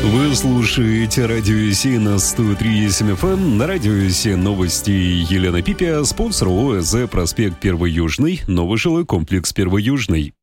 Вы слушаете Радио Си на 103.7 FM. На Радио Си новости Елена Пипия. Спонсор ОСЗ «Проспект Первый Южный». Новый жилой комплекс Первый Южный.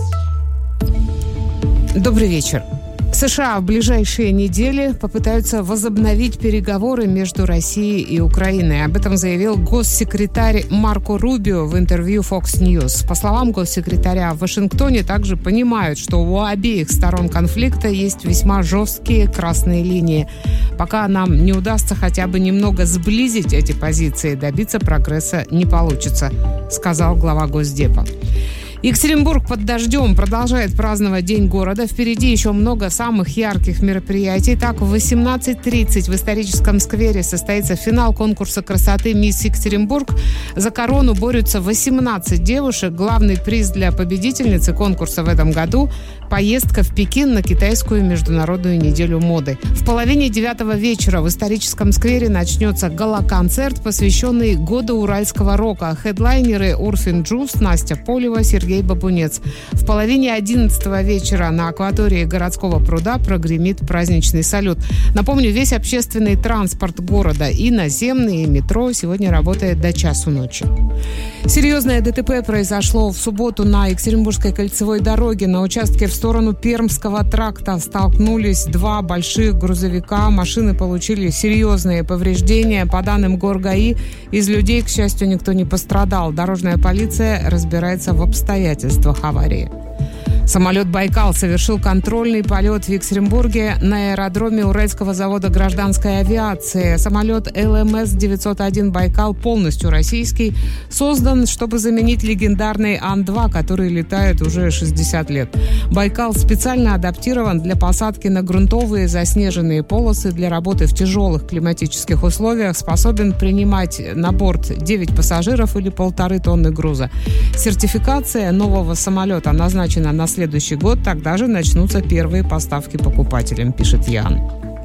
Добрый вечер. США в ближайшие недели попытаются возобновить переговоры между Россией и Украиной. Об этом заявил госсекретарь Марко Рубио в интервью Fox News. По словам госсекретаря, в Вашингтоне также понимают, что у обеих сторон конфликта есть весьма жесткие красные линии. Пока нам не удастся хотя бы немного сблизить эти позиции, добиться прогресса не получится, сказал глава Госдепа. Екатеринбург под дождем продолжает праздновать День города. Впереди еще много самых ярких мероприятий. Так, в 18:30 в историческом сквере состоится финал конкурса красоты «Мисс Екатеринбург». За корону борются 18 девушек. Главный приз для победительницы конкурса в этом году – поездка в Пекин на китайскую международную неделю моды. В половине 9 вечера в историческом сквере начнется гала-концерт, посвященный году уральского рока. Хедлайнеры Урфин Джюс, Настя Полева, Сергей Бабунец. В половине 11 вечера на акватории городского пруда прогремит праздничный салют. Напомню, весь общественный транспорт города и наземный, и метро сегодня работает до часу ночи. Серьезное ДТП произошло в субботу на Екатеринбургской кольцевой дороге. На участке в сторону Пермского тракта столкнулись два больших грузовика. Машины получили серьезные повреждения. По данным ГорГАИ, из людей, к счастью, никто не пострадал. Дорожная полиция разбирается в обстоятельствах аварии. Самолет «Байкал» совершил контрольный полет в Екатеринбурге на аэродроме Уральского завода гражданской авиации. Самолет ЛМС-901 «Байкал» полностью российский, создан, чтобы заменить легендарный Ан-2, который летает уже 60 лет. «Байкал» специально адаптирован для посадки на грунтовые заснеженные полосы для работы в тяжелых климатических условиях, способен принимать на борт 9 пассажиров или 1,5 тонны груза. Сертификация нового самолета назначена на следующий год, тогда же начнутся первые поставки покупателям, пишет Ян.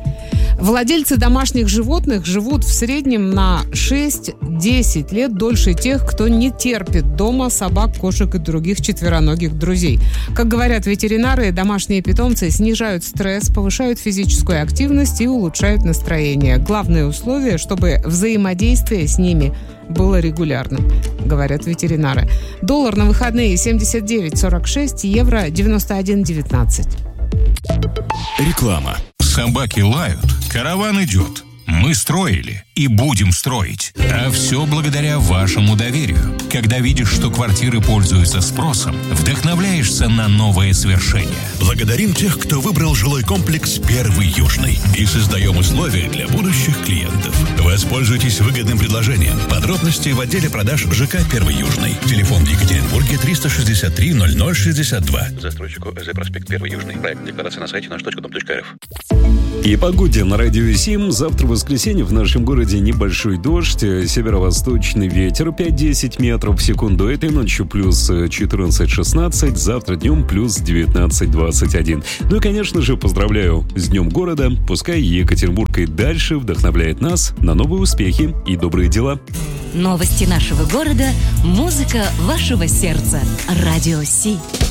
Владельцы домашних животных живут в среднем на 6-10 лет дольше тех, кто не терпит дома собак, кошек и других четвероногих друзей. Как говорят ветеринары, домашние питомцы снижают стресс, повышают физическую активность и улучшают настроение. Главное условие, чтобы взаимодействие с ними было регулярным, говорят ветеринары. Доллар на выходные 79.46, евро 91.19. Реклама. Собаки лают, караван идет. Мы строили и будем строить. А все благодаря вашему доверию. Когда видишь, что квартиры пользуются спросом, вдохновляешься на новые свершения. Благодарим тех, кто выбрал жилой комплекс «Первый Южный». И создаем условия для будущих клиентов. Воспользуйтесь выгодным предложением. Подробности в отделе продаж ЖК «Первый Южный». Телефон в Екатеринбурге 363 0062. Застройщику ОСЗ «Проспект Первый Южный». Проект декларации на сайте наш.дом.рф. И погоде на Радио Сим. Завтра в воскресенье в нашем городе небольшой дождь, северо-восточный ветер 5-10 метров в секунду. Этой ночью плюс 14-16, завтра днем плюс 19-21. Ну и, конечно же, поздравляю с Днем города. Пускай Екатеринбург и дальше вдохновляет нас на новые успехи и добрые дела. Новости нашего города, музыка вашего сердца. Радио Си.